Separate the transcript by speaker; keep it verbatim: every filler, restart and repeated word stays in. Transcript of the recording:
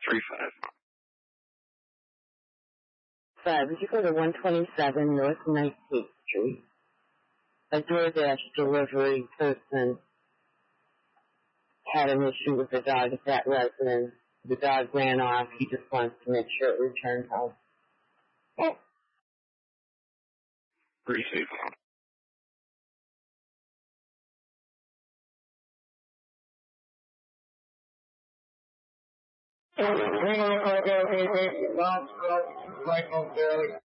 Speaker 1: Three five.
Speaker 2: Five, would you go to one twenty-seven North nineteenth Street? A DoorDash delivery person had an issue with the dog at that residence. The dog ran off. He just wants to make sure it returned home.
Speaker 1: Oh. Receive.
Speaker 3: Right on there.